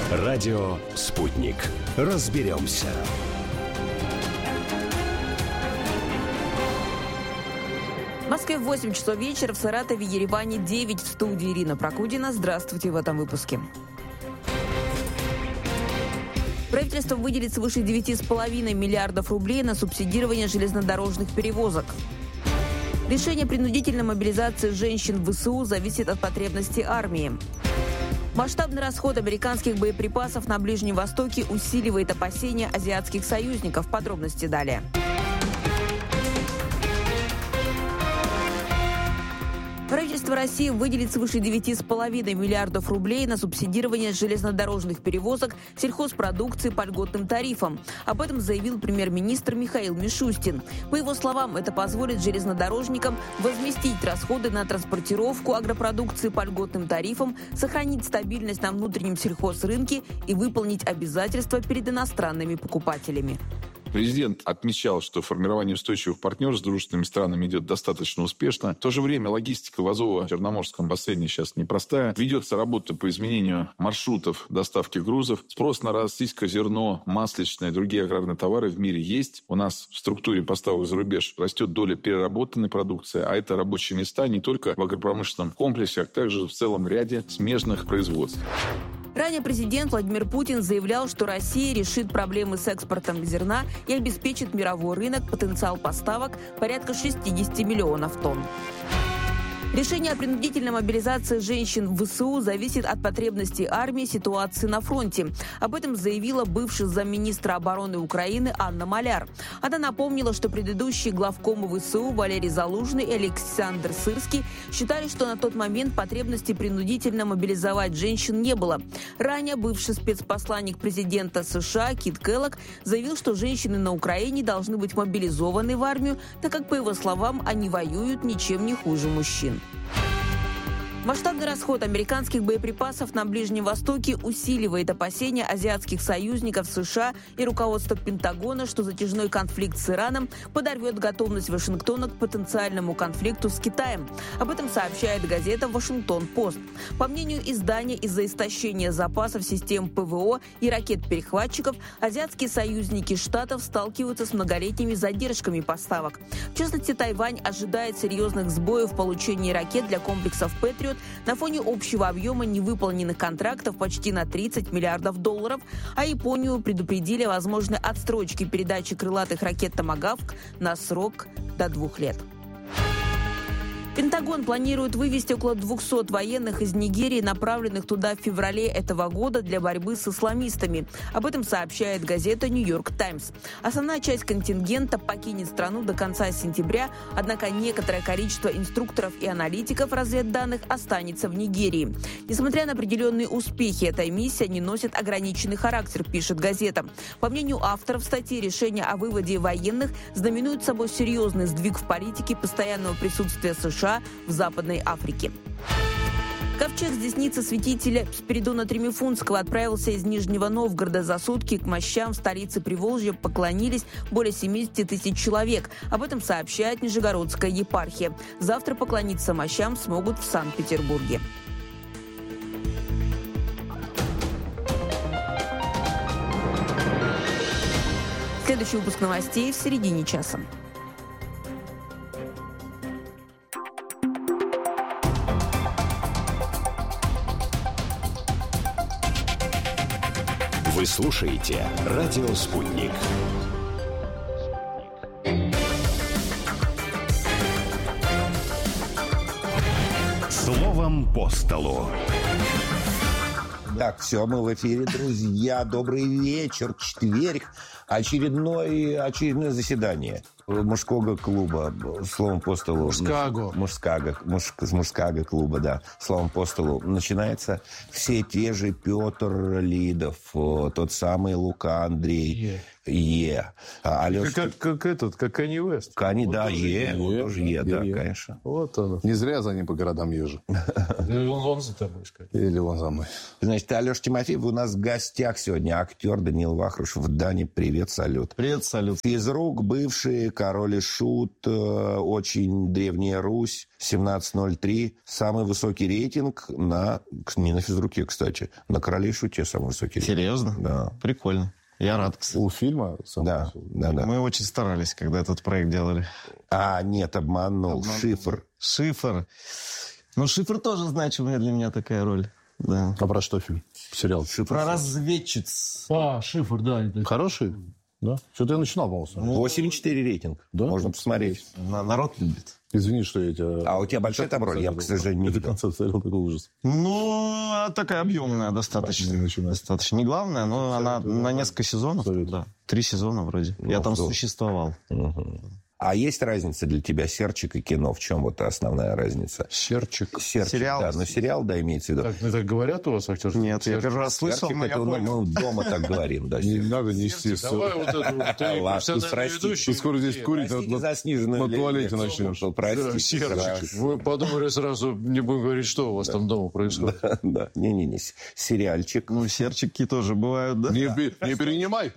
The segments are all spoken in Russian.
Радио «Спутник». Разберемся. В Москве 8 часов вечера, в Саратове, Ереване 9, в студии Ирина Прокудина. Здравствуйте в этом выпуске. Правительство выделит свыше 9,5 миллиардов рублей на субсидирование железнодорожных перевозок. Решение принудительной мобилизации женщин в ВСУ зависит от потребностей армии. Масштабный расход американских боеприпасов на Ближнем Востоке усиливает опасения азиатских союзников. Подробности далее. Правительство России выделит свыше 9,5 миллиардов рублей на субсидирование железнодорожных перевозок сельхозпродукции по льготным тарифам. Об этом заявил премьер-министр Михаил Мишустин. По его словам, это позволит железнодорожникам возместить расходы на транспортировку агропродукции по льготным тарифам, сохранить стабильность на внутреннем сельхозрынке и выполнить обязательства перед иностранными покупателями. Президент отмечал, что формирование устойчивых партнерств с дружественными странами идет достаточно успешно. В то же время логистика в Азово-Черноморском бассейне сейчас непростая. Ведется работа по изменению маршрутов доставки грузов. Спрос на российское зерно, масличное и другие аграрные товары в мире есть. У нас в структуре поставок за рубеж растет доля переработанной продукции, а это рабочие места не только в агропромышленном комплексе, а также в целом ряде смежных производств. Ранее президент Владимир Путин заявлял, что Россия решит проблемы с экспортом зерна и обеспечит мировой рынок потенциал поставок порядка 60 миллионов тонн. Решение о принудительной мобилизации женщин в ВСУ зависит от потребностей армии и ситуации на фронте. Об этом заявила бывший замминистра обороны Украины Анна Маляр. Она напомнила, что предыдущие главкомы ВСУ Валерий Залужный и Александр Сырский считали, что на тот момент потребности принудительно мобилизовать женщин не было. Ранее бывший спецпосланник президента США Кит Келлог заявил, что женщины на Украине должны быть мобилизованы в армию, так как, по его словам, они воюют ничем не хуже мужчин. Масштабный расход американских боеприпасов на Ближнем Востоке усиливает опасения азиатских союзников США и руководства Пентагона, что затяжной конфликт с Ираном подорвет готовность Вашингтона к потенциальному конфликту с Китаем. Об этом сообщает газета «Вашингтон-Пост». По мнению издания, из-за истощения запасов систем ПВО и ракет-перехватчиков азиатские союзники Штатов сталкиваются с многолетними задержками поставок. В частности, Тайвань ожидает серьезных сбоев в получении ракет для комплексов «Патриот» на фоне общего объема невыполненных контрактов почти на 30 миллиардов долларов, а Японию предупредили о возможной отсрочке передачи крылатых ракет «Томагавк» на срок до 2 лет. Пентагон планирует вывести около 200 военных из Нигерии, направленных туда в феврале этого года для борьбы с исламистами. Об этом сообщает газета «Нью-Йорк Таймс». Основная часть контингента покинет страну до конца сентября, однако некоторое количество инструкторов и аналитиков разведданных останется в Нигерии. Несмотря на определенные успехи, эта миссия не носит ограниченный характер, пишет газета. По мнению авторов статьи, решение о выводе военных знаменует собой серьезный сдвиг в политике постоянного присутствия США в Западной Африке. Ковчег с десницы святителя Спиридона Тремифунтского отправился из Нижнего Новгорода. За сутки к мощам в столице Приволжья поклонились более 70 тысяч человек. Об этом сообщает Нижегородская епархия. Завтра поклониться мощам смогут в Санкт-Петербурге. Следующий выпуск новостей в середине часа. Вы слушаете «Радио Спутник». Словом по столу. Так, все, мы в эфире, друзья. Добрый вечер. Четверг. Очередное заседание мужского клуба. Словом по столу. Мужского клуба, да. Словом по столу. Начинается все те же Петр Лидов, тот самый Лука Андрей. Как Канье Уэст. Да, тоже да, конечно. Вот он. Не зря за ним по городам езжу. Или он за тобой, сказать. Или он за мной. Значит, Алеша Тимофеев у нас в гостях сегодня. Актер Даниил Вахрушев. Дани, привет, салют. Привет, салют. Физрук, бывший Король и Шут, очень древняя Русь, 17.03. Самый высокий рейтинг не на физруке, кстати, на Короле и Шуте самый высокий рейтинг. Серьезно? Да. Прикольно. Я рад, кстати. У фильма? Да. Мы очень старались, когда этот проект делали. Нет, обманул. Шифр. Ну, Шифр тоже значимая для меня такая роль. Да. А про что фильм? Сериал? Про разведчиц. Шифр, да. Хороший? Да. Что-то я начинал, по-моему. 8,4 рейтинг. Да? Можно посмотреть. Народ любит. Извини, что я тебя... А у тебя большая там роль? Я, к сожалению, не Это видел. концепт смотрел, такой ужас. Ну, такая объемная достаточно. Достаточно. Не главная, но она на несколько сезонов. Да. 3 сезона вроде. Я там существовал. А есть разница для тебя серчик и кино? В чем вот основная разница? Серчик. Сериал. Да, но сериал, да, имеется в виду. Так говорят у вас актеры? Нет, я первый раз слышал, Серчик, но я это понял. мы дома так говорим, да. Не надо нести все. Давай вот эту, ты профессиональный ведущий. Ты скоро здесь курить За сниженную на туалете начнешь. Простите. Вы подумали сразу, не будем говорить, что у вас там дома происходит. Да, не-не-не, сериальчик. Ну, серчики тоже бывают, да? Не перенимай.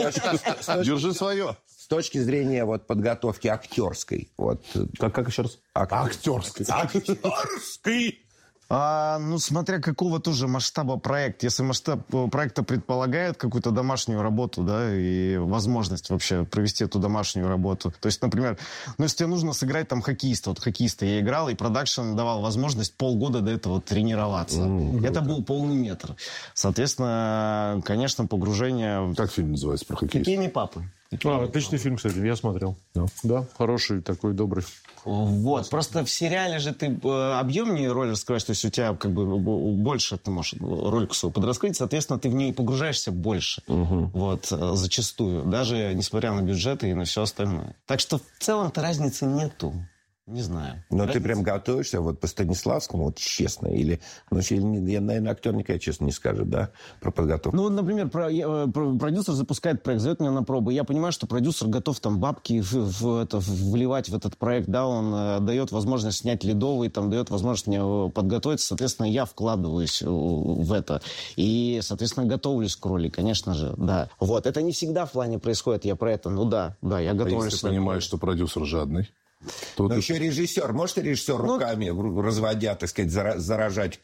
Держи свое. С точки зрения вот подготовки актерской. Вот. Как еще раз? Актерской. Актерской! Ну, смотря какого тоже масштаба проекта. Если масштаб проекта предполагает какую-то домашнюю работу, да, и возможность вообще провести эту домашнюю работу. То есть, например, если тебе нужно сыграть там хоккеиста. Вот хоккеиста я играл, и продакшн давал возможность полгода до этого тренироваться. Это был полный метр. Соответственно, конечно, погружение... Как фильм называется про хоккеиста? «Хоккейные папы». Отличный фильм, кстати, я смотрел. Да, хороший, такой добрый. Вот, просто в сериале же ты объемнее роль раскрываешь, то есть у тебя как бы больше ты можешь роль свою подраскрыть, соответственно, ты в ней погружаешься больше. Вот, зачастую. Даже несмотря на бюджеты и на все остальное. Так что в целом-то разницы нету. Не знаю. Но ты прям готовишься вот по Станиславскому, вот честно? Или, наверное, актер никогда честно не скажет, да, про подготовку? Ну, например, продюсер запускает проект, зовет меня на пробу. Я понимаю, что продюсер готов там бабки вливать в этот проект, да, он дает возможность снять ледовый, там, дает возможность мне подготовиться. Соответственно, я вкладываюсь в это. И, соответственно, готовлюсь к роли, конечно же, да. Вот, это не всегда в плане происходит, я про это, я готовлюсь. Если ты понимаешь, что продюсер жадный? Но еще режиссер. Может режиссер руками, разводя, так сказать, заражать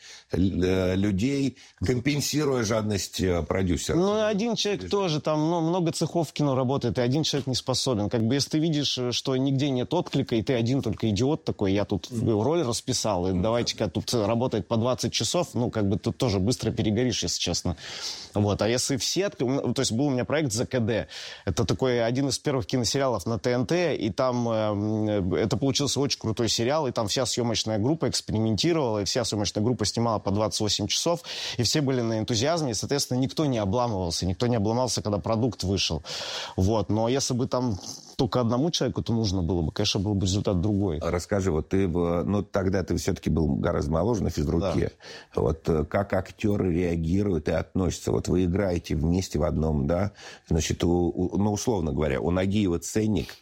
людей, компенсируя жадность продюсера? Ну, один человек тоже, там много цехов в кино работает, и один человек не способен. Как бы, если ты видишь, что нигде нет отклика, и ты один только идиот такой, я тут роль расписал, и давайте-ка тут работать по 20 часов, ты тоже быстро перегоришь, если честно. Вот. А если все... То есть был у меня проект «ЗКД». Это такой один из первых киносериалов на ТНТ, и там... Это получился очень крутой сериал, и там вся съемочная группа экспериментировала, и вся съемочная группа снимала по 28 часов, и все были на энтузиазме, и, соответственно, никто не обломался, когда продукт вышел. Вот. Но если бы там только одному человеку это нужно было бы, конечно, был бы результат другой. Расскажи, вот ты, тогда ты все-таки был гораздо моложе на физруке. Да. Вот как актеры реагируют и относятся? Вот вы играете вместе в одном, да? Значит, условно говоря, у Нагиева ценник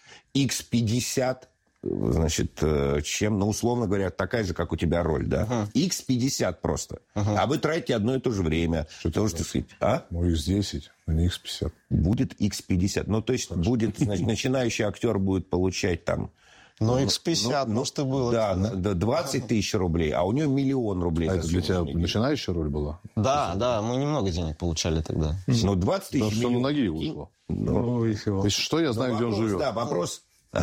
X50, значит, чем, условно говоря, такая же, как у тебя роль, да? X50 просто. А вы тратите одно и то же время. Потому что, X10, а не X50. Будет X50. То есть, будет, значит, начинающий актер будет получать там... X50, может, и было. Да, 20 тысяч рублей, а у него 1 000 000 рублей. А это для тебя начинающая роль была? Да, мы немного денег получали тогда. 20 тысяч... Что на ноги вышло. Что я знаю, где он живет. Да, вопрос...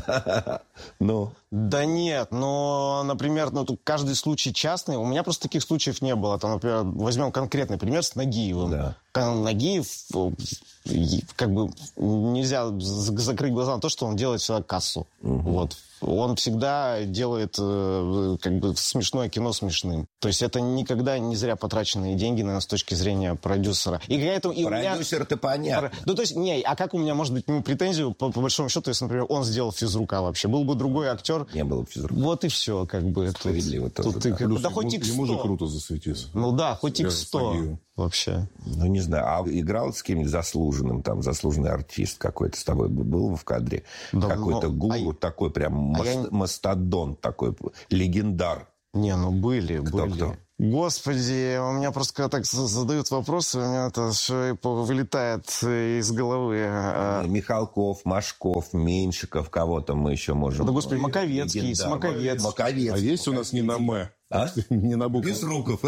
Да нет, например, тут каждый случай частный. У меня просто таких случаев не было. Там, например, возьмем конкретный пример с Нагиевым. Да. Нагиев, как бы нельзя закрыть глаза на то, что он делает всегда кассу. Вот. Он всегда делает как бы смешное кино смешным. То есть это никогда не зря потраченные деньги, наверное, с точки зрения продюсера. Продюсер-то понятно. То есть, а как у меня может быть к нему претензию, по большому счету, если, например, он сделал физрука вообще? Был бы другой актер. Не было физрука. Вот и все, как бы. Справедливо тоже. Да хоть X100. Ему же круто засветиться. Хоть X100 вообще. Не знаю, а играл с кем-нибудь заслуженным, там, заслуженный артист какой-то с тобой был в кадре? Да, какой-то гуру такой прям мастодонт такой, легендар. Не, были. Кто? Господи, у меня просто когда так задают вопросы, у меня это все вылетает из головы. Михалков, Машков, Меньшиков, кого-то мы еще можем... Да, господи, Маковецкий, Смаковецкий. А есть у нас не на «М»? А? Не на букву. Безруков.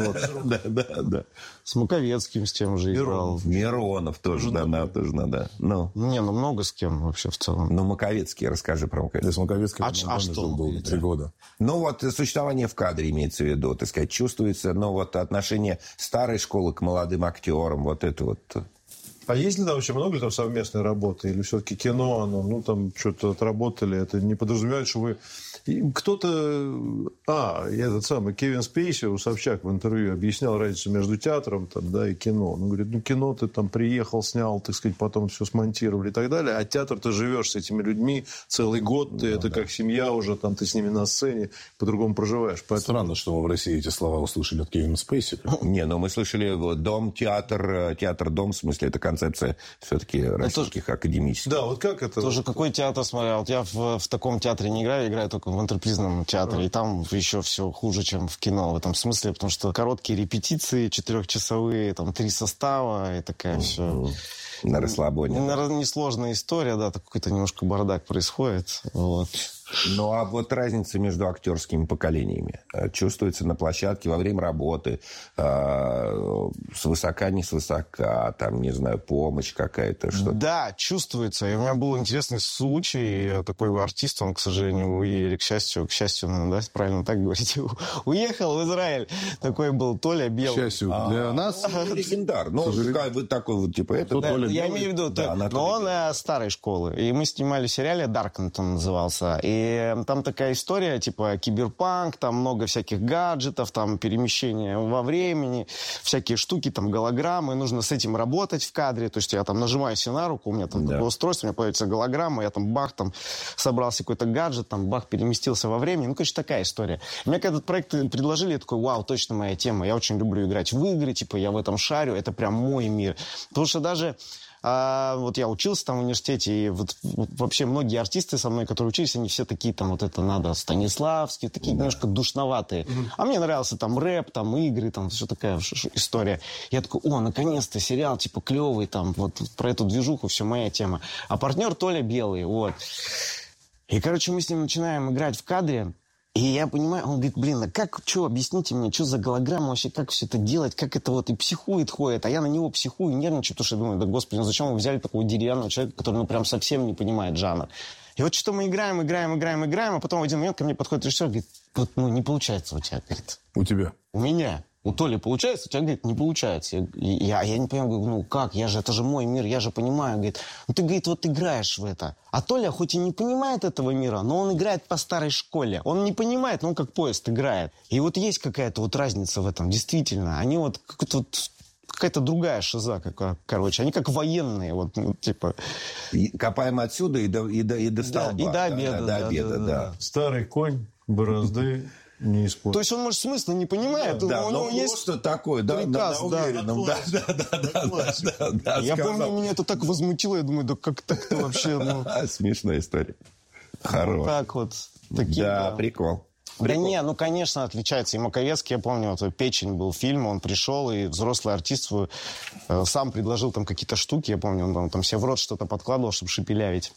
Да. С Маковецким с тем же играл. Миронов тоже, тоже надо. Много с кем вообще в целом. Маковецкий, расскажи про Маковецкий. С Маковецким был 3 года. Существование в кадре имеется в виду, так сказать, чувствуется, отношение старой школы к молодым актерам, вот это вот... А есть ли там вообще много ли там совместной работы? Или все-таки кино, оно, там что-то отработали? Это не подразумевает, что вы... Кто-то... этот самый Кевин Спейси у Собчак в интервью объяснял разницу между театром и кино. Он говорит, кино ты там приехал, снял, так сказать, потом все смонтировали и так далее. А театр ты живешь с этими людьми целый год, это как семья уже, там ты с ними на сцене, по-другому проживаешь. Поэтому... Странно, что мы в России эти слова услышали от Кевина Спейси. Мы слышали дом, театр-дом, в смысле, это концепция все-таки российских академических. Да, вот как это? Тоже какой театр смотрел? Я в таком театре не играю только в антрепризном театре. И там еще все хуже, чем в кино в этом смысле, потому что короткие репетиции, 4-часовые, 3 состава и такая все... На расслабоне. Несложная история, какой-то немножко бардак происходит. Вот. Разница между актерскими поколениями чувствуется на площадке во время работы, свысока, не свысока, помощь какая-то, что-то. Да, чувствуется. И у меня был интересный случай. Такой артист, он, к сожалению, к счастью, правильно так говорить, уехал в Израиль. Такой был Толя Белый. К счастью, для нас... Легендар. Такой я имею в виду, но он старой школы. И мы снимали в сериале «Даркнет» он назывался. И там такая история, киберпанк, там много всяких гаджетов, там перемещения во времени, всякие штуки, голограммы. Нужно с этим работать в кадре. То есть я нажимаю себе на руку, у меня такое устройство, у меня появится голограмма, я собрался какой-то гаджет, переместился во времени. Такая история. Мне когда этот проект предложили, я такой, вау, точно моя тема. Я очень люблю играть в игры, я в этом шарю, это прям мой мир. Потому что даже... я учился там в университете, и вообще многие артисты со мной, которые учились, они все такие, надо Станиславский, такие немножко душноватые. А мне нравился рэп, игры, все такая история. Я такой, наконец-то сериал, клевый, про эту движуху, все моя тема. А партнер Толя Белый, вот. И, мы с ним начинаем играть в кадре, и я понимаю, он говорит, объясните мне, что за голограмма вообще, как все это делать, как это и психует, ходит, а я на него психую, нервничаю, потому что я думаю, господи, зачем вы взяли такого деревянного человека, который, прям совсем не понимает жанр. И что мы играем, а потом в один момент ко мне подходит режиссер, говорит, не получается у тебя, говорит. У тебя? У меня. У Толи получается, у тебя, говорит, не получается. Я не понимаю, говорю, как, это же мой мир, я же понимаю. Говорит, ты, говорит, играешь в это. А Толя хоть и не понимает этого мира, но он играет по старой школе. Он не понимает, но он как поезд играет. И есть какая-то разница в этом, действительно. Они какая-то другая шиза, они как военные, Копаем отсюда и до столба. И до обеда. Да. Старый конь, борозды... Не использует. То есть он, может, смысла не понимает. Да, но есть что такое, приказ, уверенном. Да. Я помню, меня это так возмутило, я думаю, как так-то вообще... Смешная история. Хорош. Такие, да, прикол. Да конечно, отличается. И Маковецкий, я помню, «Печень» был фильм, он пришел, и взрослый артист сам предложил какие-то штуки, я помню, он там себе в рот что-то подкладывал, чтобы шепелявить.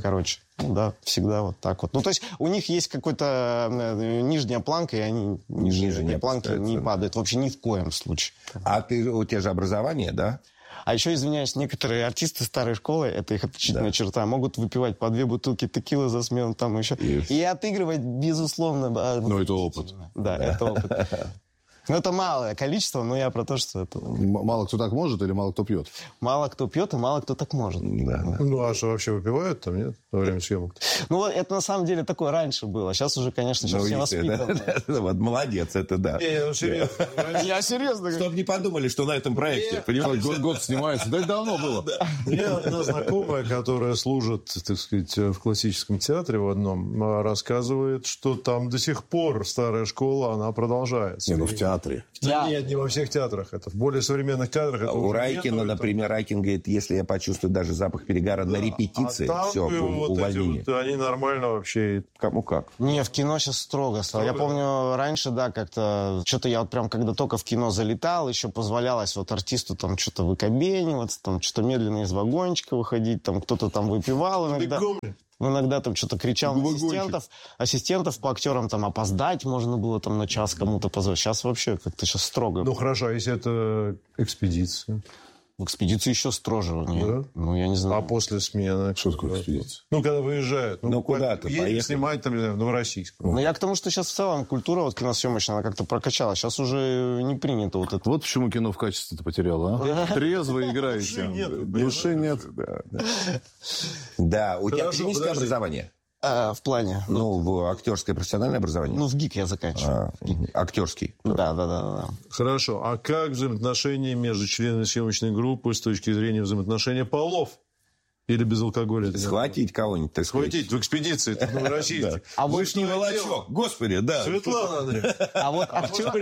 Всегда так. То есть у них есть какая-то нижняя планка, и они нижние планки не падают вообще ни в коем случае. А у тебя же образование, да? А еще, извиняюсь, некоторые артисты старой школы, это их отличительная черта, могут выпивать по 2 бутылки текилы за смену еще. И отыгрывать, безусловно. Это опыт. Да, это опыт. Это малое количество, но я про то, что это... Мало кто так может или мало кто пьет? Мало кто пьет и мало кто так может. Да. А что, вообще выпивают там, нет? Во время съемок? Это на самом деле такое раньше было. Сейчас уже, конечно, все воспитано. Молодец, это да. Серьезно. Я серьезно. Чтобы не подумали, что на этом проекте. Понимаешь, год снимается. Да это давно было. У меня одна знакомая, которая служит, так сказать, в классическом театре в одном, рассказывает, что там до сих пор старая школа, она продолжается. В театре театре. Нет, не во всех театрах. Это в более современных театрах. Это у Райкина, например, Райкин говорит, если я почувствую даже запах перегара на репетиции, все, увольнение. Они нормально вообще. Кому как? Не, в кино сейчас строго стало. Я помню, раньше, да, как-то... Что-то я вот прям, когда только в кино залетал, еще позволялось вот артисту там что-то выкобениваться, там что-то медленно из вагончика выходить, там кто-то там выпивал иногда. Иногда там что-то кричал на ассистентов по актерам, там опоздать можно было там на час кому-то позвать. Сейчас вообще как-то сейчас строго. Ну хорошо, а если это экспедиция? В экспедиции еще строже. Да? Ну, я не знаю. А после смены? Что такое экспедиция? Ну, когда выезжают. Ну, куда-то поехали. Снимать там, не знаю, в Новороссийск. Ну, я к тому, что сейчас в целом культура вот киносъемочная, она как-то прокачалась. Сейчас уже не принято вот это. Вот почему кино в качестве-то потеряло, а? Трезво играете. Души нет. Да, у тебя академическое образование? В плане? Ну, в актерское профессиональное образование? Ну, в ГИК я заканчиваю. Актерский? Да. Хорошо. А как взаимоотношения между членами съемочной группы с точки зрения взаимоотношения полов? Или без алкоголя? Схватить кого-нибудь, так сказать. Схватить в экспедиции, в Новороссийске. А вышний волочок, господи, да. Светлана Андреевна. А вот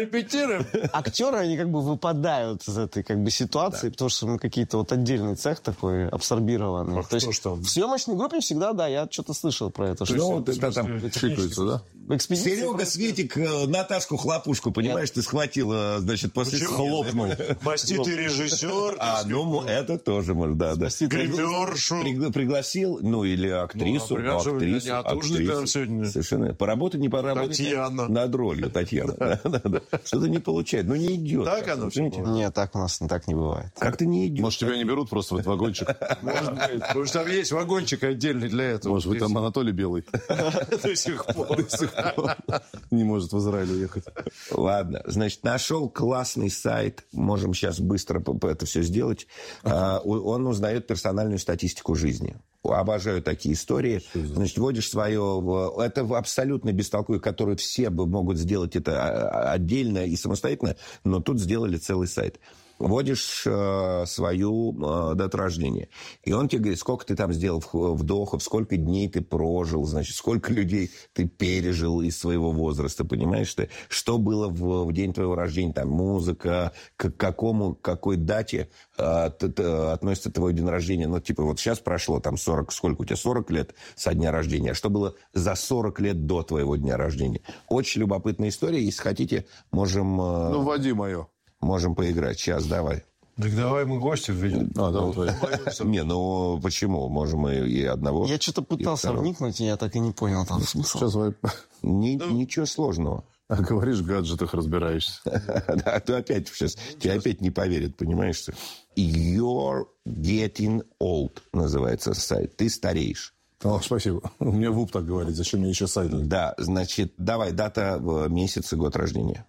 актеры, они как бы выпадают из этой как бы ситуации, потому что мы какие-то вот отдельный цех такой абсорбированный. То есть в съемочной группе всегда, да, я что-то слышал про это. Ну, вот это там чикаются, да? Серега Светик Наташку Хлопушку, понимаешь, ты схватил, значит, после хлопнул. Маститый режиссер. Ну, это тоже может, да. Гримершу. Пригласил, ну, или актрису. Актрису. Совершенно. Поработать, не поработать. Татьяна. Над ролью Татьяна. Что-то не получается. Ну, не идет. Так оно все. Нет, так у нас так не бывает. Как-то не идет. Может, тебя не берут просто в этот вагончик? Может быть. Потому что там есть вагончик отдельный для этого. Может быть, там Анатолий Белый. До сих пор. Не может в Израиль уехать. Ладно, значит, нашел классный сайт. Можем сейчас быстро это все сделать. Он узнает персональную статистику жизни. Обожаю такие истории. Значит, вводишь свое... Это абсолютно бестолковый, который все могут сделать это отдельно и самостоятельно, но тут сделали целый сайт. Вводишь свою дату рождения. И он тебе говорит, сколько ты там сделал вдохов, сколько дней ты прожил, значит, сколько людей ты пережил из своего возраста, понимаешь ты? Что было в день твоего рождения, там, музыка, к какой дате относится твой день рождения. Ну, типа, вот сейчас прошло там 40, сколько у тебя, 40 лет со дня рождения, а что было за 40 лет до твоего дня рождения? Очень любопытная история, если хотите, можем... Ну, вводи мое. Можем поиграть. Сейчас, давай. Так давай мы гостя введем. Не, ну почему? Можем и одного. Я что-то пытался вникнуть, и я так и не понял там смысл. Сейчас Ничего сложного. А говоришь, в гаджетах разбираешься. Да, ты опять сейчас... Тебе опять не поверят, понимаешь? You're getting old называется сайт. Ты стареешь. О, спасибо. У меня ВУП так говорит. Зачем мне еще сайт? Да, значит, давай, дата, месяц и год рождения.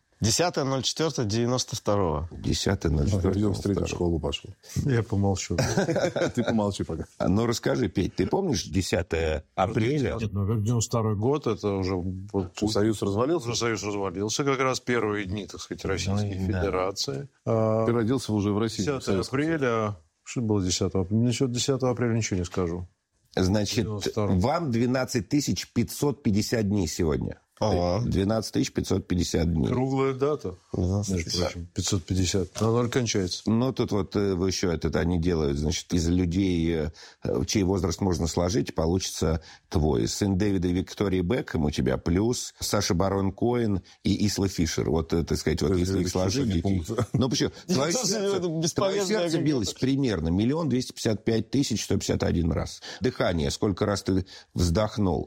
10.04.92. 10.04. Идем в третью школу пошел. Я помолчу. Ты помолчи пока. Ну, расскажи, Петь, ты помнишь 10 апреля? Нет, ну, как 92-й год, это уже... Союз развалился? Уже Союз развалился, как раз первые дни, так сказать, Российской Федерации. Ты родился уже в России. 10 апреля... Что было 10 апреля? Насчет 10 апреля ничего не скажу. Значит, вам 12 550 дней сегодня. 12 550 дней. Круглая дата, между прочим, 550. На 0 кончается. Ну, тут вот еще они делают, значит, из людей, чей возраст можно сложить, получится твой. Сын Дэвида и Виктории Бекхэм у тебя, плюс Саша Барон Коэн и Исла Фишер. Вот, так сказать, вот если их сложить... Ну, почему? Твое сердце билось примерно 1 255 151 раз. Дыхание, сколько раз ты вздохнул?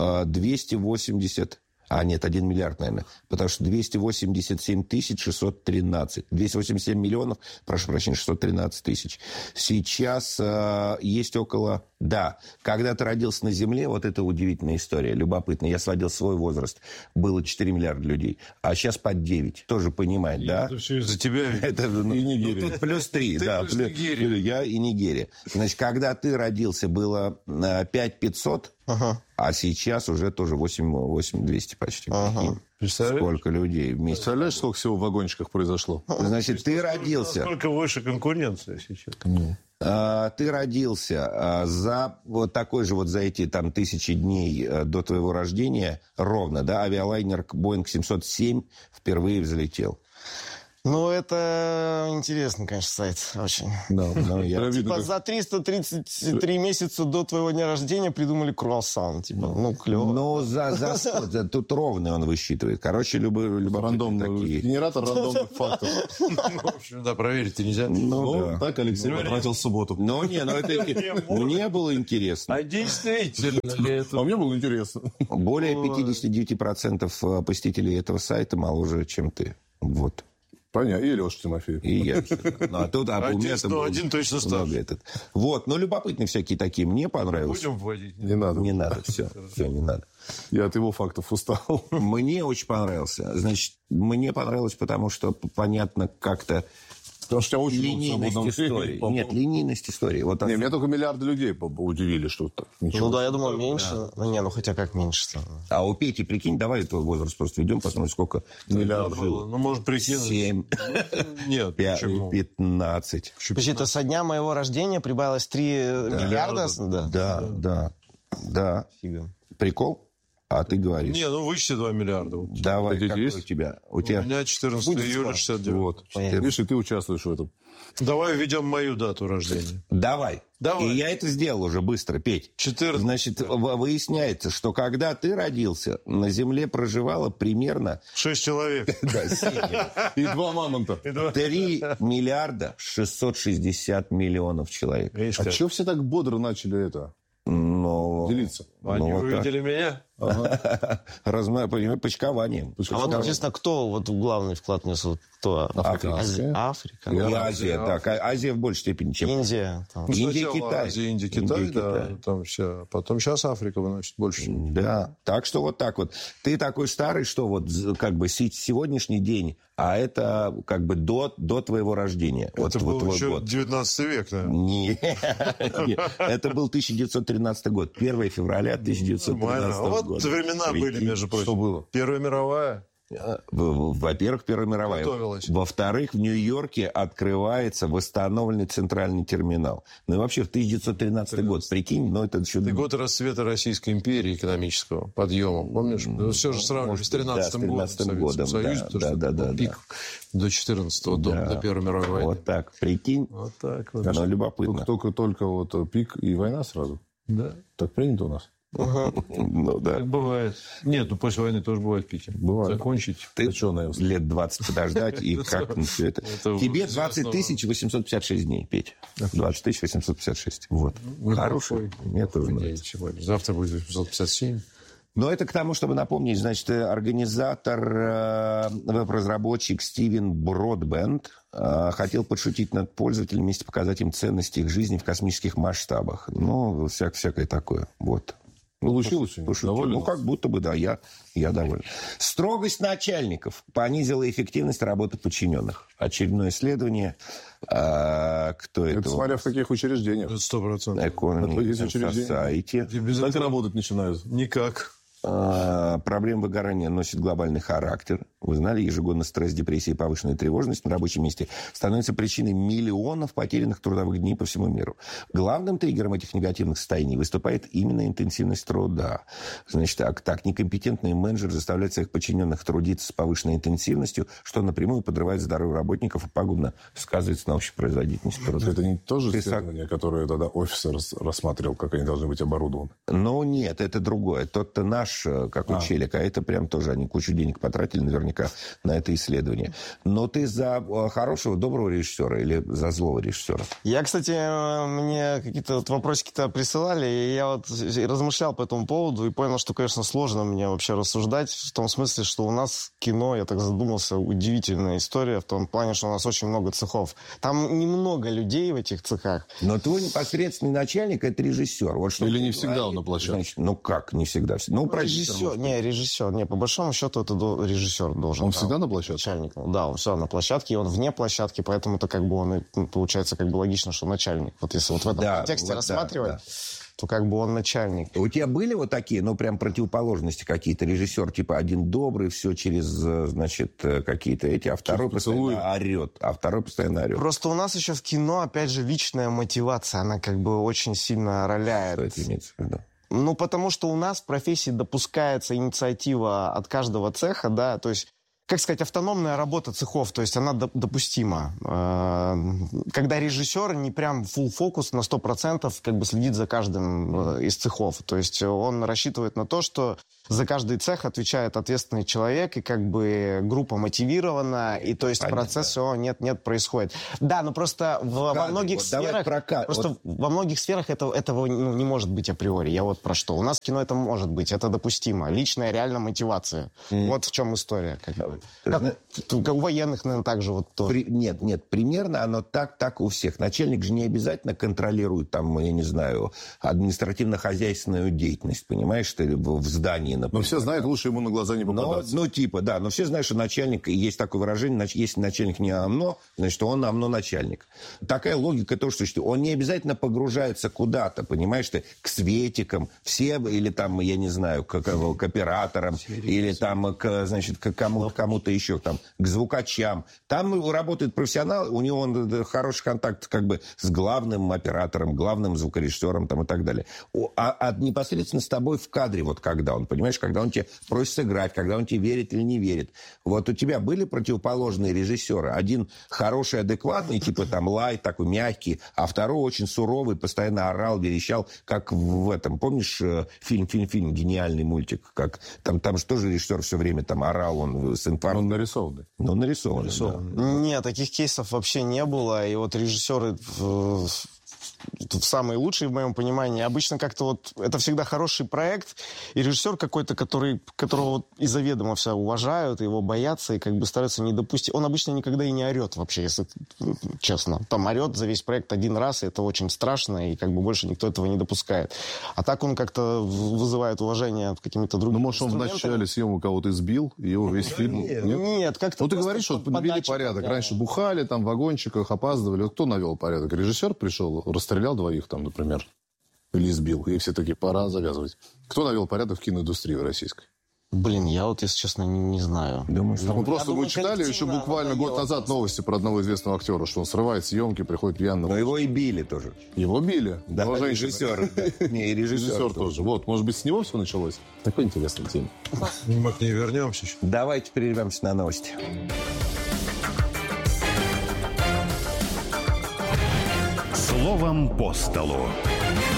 280... А, нет, 1 миллиард, наверное. Потому что 287 613. 287 миллионов, прошу прощения, 613 тысяч. Сейчас есть около... Да, когда ты родился на Земле, вот это удивительная история, любопытная. Я сводил свой возраст. Было 4 миллиарда людей. А сейчас под 9. Тоже понимать, да? Это все из-за тебя. Это, и Нигерия. Тут плюс 3, да. Плюс Нигерия. Я и Нигерия. Значит, когда ты родился, было 5 500, а сейчас уже тоже 8 200 почти. Сколько людей вместе. Представляешь, сколько всего в вагончиках произошло? Значит, ты родился... Насколько выше конкуренция сейчас? Ты родился за вот такой же вот за эти там 1000 дней до твоего рождения ровно, да, авиалайнер Boeing 707 впервые взлетел. Ну, это интересный, конечно, сайт очень. Типа за 333 месяца до твоего дня рождения придумали круассан. Типа, ну, клево. Ну, тут ровный он высчитывает. Короче, любопытные такие. Генератор рандомных фактов. В общем, да, проверить-то нельзя. Ну, так Алексей потратил субботу. Мне было интересно. А действительно ли это? А мне было интересно. Более 59% посетителей этого сайта моложе, чем ты. Вот. Понятно. И Леша Тимофеев. И я. Один точно старше. Вот. Но любопытные всякие такие. Мне понравилось. Будем вводить? Не надо. Не надо. Все, не надо. Я от его фактов устал. Мне очень понравился. Значит, мне понравилось, потому что понятно как-то Потому что у тебя очень линейность истории. Нет, линейность истории. Вот не, меня только миллиарды людей удивили, что так. Ну да, я думал, меньше. Да. Ну хотя как меньше. А у Пети, прикинь, давай твой возраст просто ведем, посмотрим, сколько миллиардов было. Ну, может, прикинуть. 7. Нет, 15. Подожди, это со дня моего рождения прибавилось 3 миллиарда? Да. Фига. Прикол? А ты говоришь. Не, ну вычти 2 миллиарда. Давай, какой у тебя? У меня 14 июля 69. Вот. Видишь, и ты участвуешь в этом. Давай введем мою дату рождения. Давай. И я это сделал уже быстро, Петь. 14. Значит, выясняется, что когда ты родился, на Земле проживало примерно... 6 человек. Да, 7. И 2 мамонта. 3 миллиарда 660 миллионов человек. А что все так бодро начали это? Делиться. Они увидели меня? Почкованием. А вот интересно, кто вот главный вклад нес? Кто? Африка. Африка. Так. Азия в большей степени, чем... Индия. Индия, Китай. Индия, Китай, да. Там все. Потом сейчас Африка выносит больше. Да. Так что вот так вот. Ты такой старый, что вот как бы сегодняшний день, а это как бы до твоего рождения. Это был еще 19 век, да? Нет. Это был 1913 год. 1 февраля 1913 года. Вот времена были, между прочим. Что было? Первая мировая. Во-первых, Первая мировая. Готовилась. Во-вторых, в Нью-Йорке открывается восстановленный центральный терминал. Ну и вообще в 1913 год, прикинь, но это еще... Это год расцвета Российской империи экономического подъема, помнишь? Все же сравнивали с 13 годом. Да. Пик до 14-го, до Первой мировой войны. Вот так, прикинь. Вот так вот. Но любопытно. Только вот пик и война сразу. Да. Так принято у нас. Ну да. Так бывает. Нет, ну после войны тоже бывает пики. Бывает. Закончить. Ты лет 20 подождать, и как все это... Тебе 20 856 дней, Петя. 20 856. Вот. Хороший. Мне тоже нравится. Завтра будет 857. Но это к тому, чтобы напомнить, значит, организатор, веб-разработчик Стивен Бродбенд хотел подшутить над пользователями, вместе показать им ценности их жизни в космических масштабах. Ну, всякое такое. Вот. Получилось? Ну, как будто бы, да, я доволен. Строгость начальников понизила эффективность работы подчиненных. Очередное исследование. Кто это? Это смотря в каких учреждениях. 100%. Economy Society. Как работать начинают? Никак. Проблема выгорания носит глобальный характер. Вы знали, ежегодно стресс, депрессия и повышенная тревожность на рабочем месте становятся причиной миллионов потерянных трудовых дней по всему миру. Главным триггером этих негативных состояний выступает именно интенсивность труда. Значит, так некомпетентные менеджеры заставляют своих подчиненных трудиться с повышенной интенсивностью, что напрямую подрывает здоровье работников и пагубно сказывается на общей производительности труда. Это не то же исследование, которое тогда офисер рассматривал, как они должны быть оборудованы? Ну, нет, это другое. Тот-то наш, как у Челика, а это прям тоже они кучу денег потратили наверняка на это исследование. Но ты за хорошего, доброго режиссера или за злого режиссера? Я, кстати, мне какие-то вот вопросики-то присылали, и я вот размышлял по этому поводу и понял, что, конечно, сложно мне вообще рассуждать в том смысле, что у нас кино, я так задумался, удивительная история в том плане, что у нас очень много цехов. Там немного людей в этих цехах. Но твой непосредственный начальник – это режиссер. Вот что или не всегда он на площадке? Значит, ну как не всегда? Ну, режиссер. Не, по большому счету это режиссер должен. Он всегда на площадке? Начальник. Да, он всегда на площадке, и он вне площадки, поэтому это как бы он, получается, как бы логично, что начальник. Вот если вот в этом контексте рассматривать, то как бы он начальник. У тебя были вот такие, ну, прям противоположности какие-то? Режиссер, типа, один добрый, все через, значит, какие-то эти, а второй постоянно орет. Просто у нас еще в кино, опять же, личная мотивация, она как бы очень сильно роляет. Что это имеется в виду? Ну, потому что у нас в профессии допускается инициатива от каждого цеха, да, то есть как сказать, автономная работа цехов, то есть она допустима. Когда режиссер не прям full фокус на 100% как бы следит за каждым из цехов. То есть он рассчитывает на то, что за каждый цех отвечает ответственный человек, и как бы группа мотивирована, и то есть процесс всего нет происходит. Да, но просто во многих сферах... во многих сферах этого не может быть априори. Я вот про что. У нас в кино это может быть, это допустимо. Личная реально мотивация. Вот в чем история. Как у военных, наверное, так же. Вот то. Нет, примерно оно так у всех. Начальник же не обязательно контролирует, там, я не знаю, административно-хозяйственную деятельность, понимаешь, ты в здании, например. Но все знают, лучше ему на глаза не попадаться. Но все знают, что начальник, есть такое выражение, если начальник не ОМНО, значит, он ОМНО начальник. Такая логика тоже существует. Он не обязательно погружается куда-то, понимаешь, ты, к светикам, все, или там, я не знаю, к операторам, или там, значит, к кому-то еще, там, к звукачам. Там работает профессионал, у него хороший контакт как бы с главным оператором, главным звукорежиссером там, и так далее. А непосредственно с тобой в кадре, вот когда он, понимаешь, когда он тебе просит сыграть, когда он тебе верит или не верит. Вот у тебя были противоположные режиссеры? Один хороший, адекватный, типа там Лай, такой мягкий, а второй очень суровый, постоянно орал, верещал, как в этом, помнишь, фильм, гениальный мультик, как там же тоже режиссер все время там орал, он с инфарктом. Он нарисованный. Ну, нарисованный. Да. Нет, таких кейсов вообще не было. И вот режиссеры самые лучшие, в моем понимании. Обычно как-то вот это всегда хороший проект, и режиссер какой-то, которого вот и заведомо все уважают, его боятся, и как бы стараются не допустить. Он обычно никогда и не орет вообще, если честно. Там орет за весь проект один раз, и это очень страшно, и как бы больше никто этого не допускает. А так он как-то вызывает уважение какими-то другими. Ну, может, он в начале съемок кого-то избил, и его весь фильм... Нет, как-то... Ну, ты говоришь, что навели порядок. Да. Раньше бухали, там, в вагончиках опаздывали. Вот кто навел порядок? Режиссер пришел, расстрелял двоих там, например, или избил. И все такие, пора завязывать. Кто навел порядок в киноиндустрии российской? Блин, я вот, если честно, не знаю. Мы читали еще буквально год назад новости про одного известного актера, что он срывает съемки, приходит пьяным. Но его и били тоже. Его били? Да, режиссер. Не, и режиссер тоже. Вот, может быть, с него все началось? Такой интересный тема. Мы к ней вернемся еще. Давайте прервемся на новости. Словом по столу.